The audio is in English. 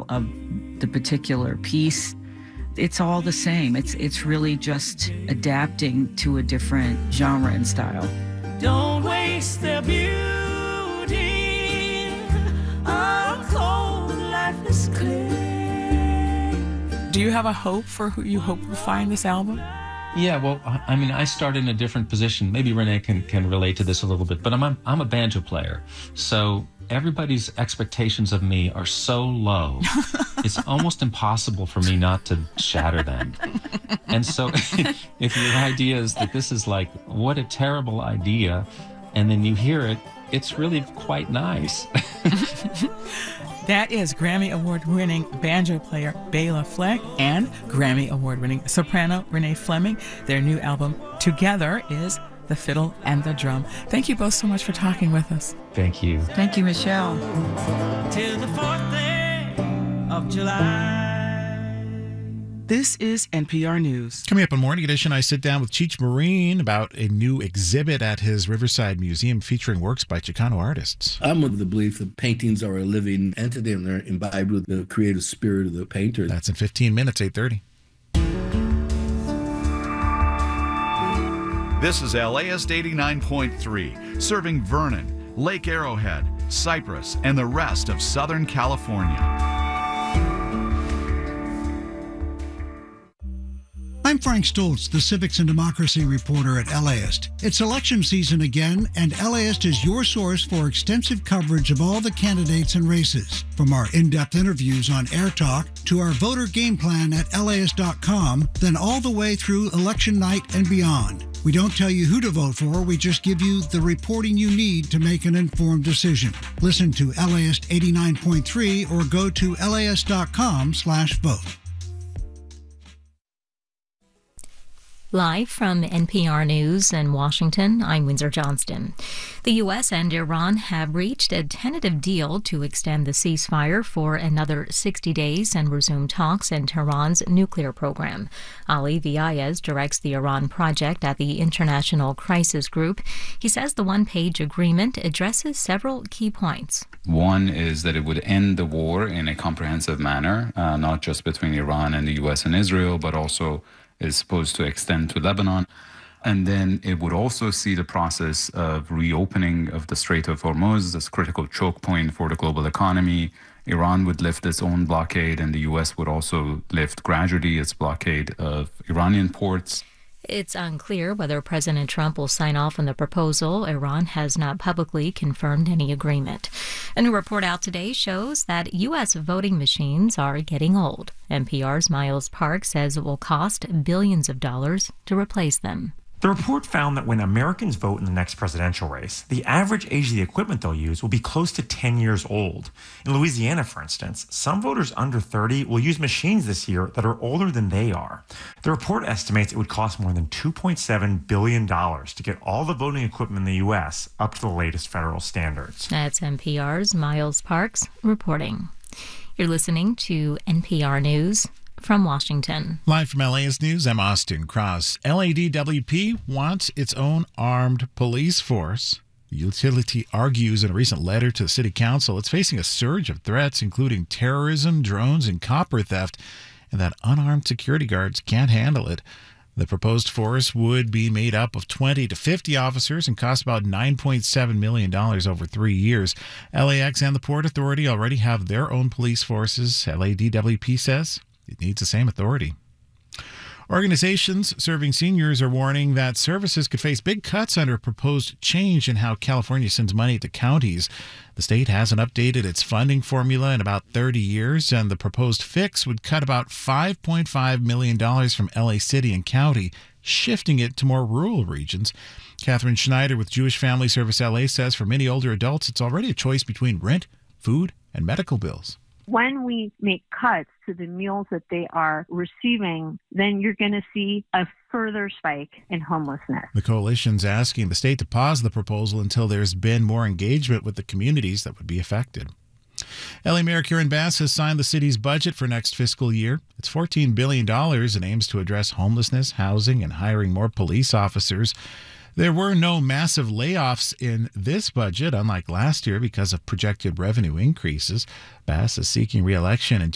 of the particular piece. It's all the same. It's really just adapting to a different genre and style. Don't waste their beauty. Our cold lifeless clay. Do you have a hope for who you hope will find this album? Yeah, well, I mean, I start in a different position. Maybe Renee can relate to this a little bit, but I'm a banjo player. So everybody's expectations of me are so low, it's almost impossible for me not to shatter them. And so if your idea is that this is like, what a terrible idea, and then you hear it, it's really quite nice. That is Grammy Award-winning banjo player Bela Fleck and Grammy Award-winning soprano Renee Fleming. Their new album together is The Fiddle and the Drum. Thank you both so much for talking with us. Thank you. Thank you, Michelle. Till the 4th day of July. This is NPR News. Coming up on Morning Edition, I sit down with Cheech Marin about a new exhibit at his Riverside Museum featuring works by Chicano artists. I'm of the belief that paintings are a living entity and they're imbibed with the creative spirit of the painter. That's in 15 minutes, 8:30. This is LAist 89.3, serving Vernon, Lake Arrowhead, Cypress, and the rest of Southern California. I'm Frank Stoltz, the Civics and Democracy reporter at LAist. It's election season again, and LAist is your source for extensive coverage of all the candidates and races. From our in-depth interviews on Air Talk to our voter game plan at LAist.com, then all the way through election night and beyond. We don't tell you who to vote for, we just give you the reporting you need to make an informed decision. Listen to LAist 89.3 or go to LAist.com/vote. Live from NPR News in Washington, I'm Windsor Johnston. The U.S. and Iran have reached a tentative deal to extend the ceasefire for another 60 days and resume talks in Tehran's nuclear program. Ali Viayez directs the Iran project at the International Crisis Group. He says the one-page agreement addresses several key points. One is that it would end the war in a comprehensive manner, not just between Iran and the U.S. and Israel, but also is supposed to extend to Lebanon. And then it would also see the process of reopening of the Strait of Hormuz, this critical choke point for the global economy. Iran would lift its own blockade, and the U.S. would also lift gradually its blockade of Iranian ports. It's unclear whether President Trump will sign off on the proposal. Iran has not publicly confirmed any agreement. A new report out today shows that U.S. voting machines are getting old. NPR's Miles Park says it will cost billions of dollars to replace them. The report found that when Americans vote in the next presidential race, the average age of the equipment they'll use will be close to 10 years old. In Louisiana, for instance, some voters under 30 will use machines this year that are older than they are. The report estimates it would cost more than $2.7 billion to get all the voting equipment in the U.S. up to the latest federal standards. That's NPR's Miles Parks reporting. You're listening to NPR News from Washington. Live from LAist News, I'm Austin Cross. LADWP wants its own armed police force. The utility argues in a recent letter to the city council it's facing a surge of threats, including terrorism, drones, and copper theft, and that unarmed security guards can't handle it. The proposed force would be made up of 20 to 50 officers and cost about $9.7 million over 3 years. LAX and the Port Authority already have their own police forces. LADWP says it needs the same authority. Organizations serving seniors are warning that services could face big cuts under a proposed change in how California sends money to counties. The state hasn't updated its funding formula in about 30 years, and the proposed fix would cut about $5.5 million from LA City and County, shifting it to more rural regions. Catherine Schneider with Jewish Family Service LA says for many older adults, it's already a choice between rent, food, and medical bills. When we make cuts to the meals that they are receiving, then you're going to see a further spike in homelessness. The coalition's asking the state to pause the proposal until there's been more engagement with the communities that would be affected. LA Mayor Karen Bass has signed the city's budget for next fiscal year. It's $14 billion and aims to address homelessness, housing, and hiring more police officers. There were no massive layoffs in this budget, unlike last year, because of projected revenue increases. Bass is seeking re-election in